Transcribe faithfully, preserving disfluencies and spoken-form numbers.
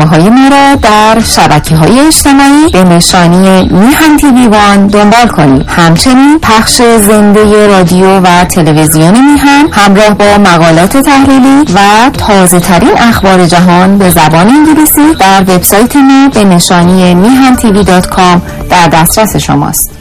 برنامه‌های ما را در شبکه‌های اجتماعی به نشانی میهن تیوی وان دنبال کنید. همچنین پخش زنده رادیو و تلویزیون میهن همراه با مقالات تحلیلی و تازه ترین اخبار جهان به زبان انگلیسی در وبسایت ما به نشانی میهن تیوی دات کام در دسترس شماست.